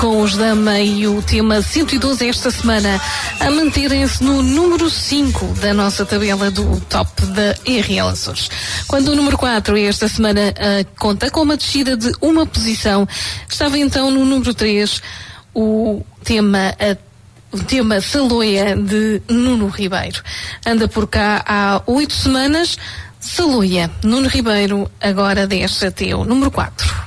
com os Dama e o tema 112 esta semana a manterem-se no número 5 da nossa tabela do top da RL Açores. Quando o número 4 esta semana conta com uma descida de uma posição, estava então no número 3 o tema Saloia de Nuno Ribeiro. Anda por cá há 8 semanas. Saloia, Nuno Ribeiro agora desce até o número 4.